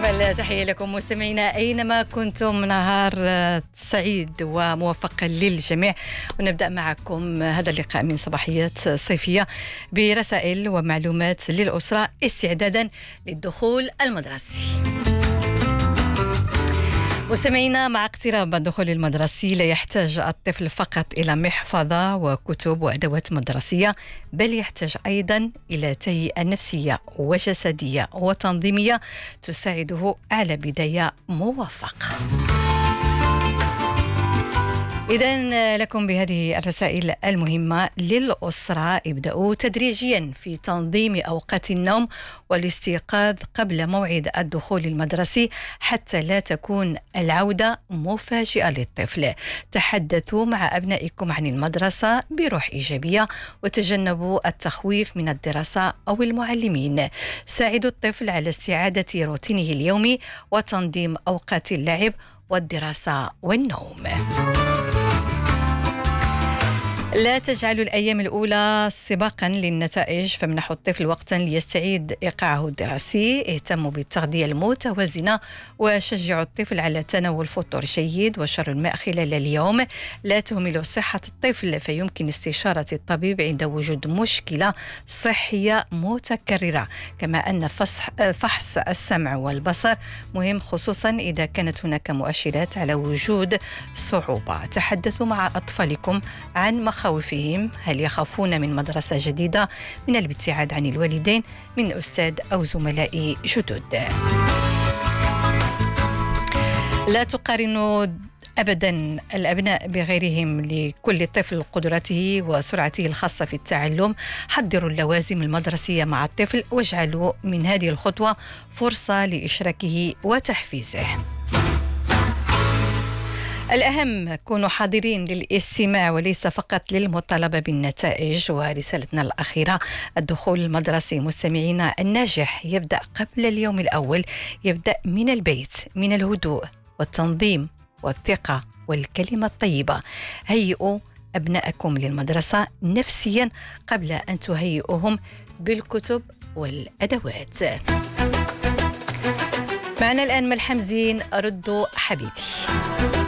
بالطبع تحية لكم مستمعينا أينما كنتم، نهار سعيد وموفق للجميع. ونبدأ معكم هذا اللقاء من صباحيات صيفية برسائل ومعلومات للأسرة استعدادا للدخول المدرسي. مستمعينا، مع اقتراب الدخول المدرسي لا يحتاج الطفل فقط إلى محفظة وكتب وأدوات مدرسية، بل يحتاج أيضا إلى تهيئة نفسية وجسدية وتنظيمية تساعده على بداية موفقة. إذن لكم بهذه الرسائل المهمة للأسرة: ابدأوا تدريجيا في تنظيم أوقات النوم والاستيقاظ قبل موعد الدخول المدرسي حتى لا تكون العودة مفاجئة للطفل. تحدثوا مع أبنائكم عن المدرسة بروح إيجابية وتجنبوا التخويف من الدراسة أو المعلمين. ساعدوا الطفل على استعادة روتينه اليومي وتنظيم أوقات اللعب والدراسة والنوم. لا تجعلوا الأيام الأولى سباقا للنتائج، فامنحوا الطفل وقتا ليستعيد إيقاعه الدراسي. اهتموا بالتغذية المتوازنة وشجعوا الطفل على تناول فطور جيد وشرب الماء خلال اليوم. لا تهملوا صحة الطفل، فيمكن استشارة الطبيب عند وجود مشكلة صحية متكررة. كما أن فحص السمع والبصر مهم، خصوصا إذا كانت هناك مؤشرات على وجود صعوبة. تحدثوا مع أطفالكم عن مخاوفهم. هل يخافون من مدرسة جديدة، من الابتعاد عن الوالدين، من أستاذ أو زملاء جدد؟ لا تقارنوا أبدا الأبناء بغيرهم، لكل طفل قدراته وسرعته الخاصة في التعلم. حضروا اللوازم المدرسية مع الطفل واجعلوا من هذه الخطوة فرصة لإشراكه وتحفيزه. الأهم كونوا حاضرين للاستماع وليس فقط للمطالبة بالنتائج. ورسالتنا الأخيرة: الدخول المدرسي مستمعينا الناجح يبدأ قبل اليوم الأول، يبدأ من البيت، من الهدوء والتنظيم والثقة والكلمة الطيبة. هيئوا أبنائكم للمدرسة نفسيا قبل أن تهيئوهم بالكتب والأدوات. معنا الآن ملحم زين، ردوا حبيبي.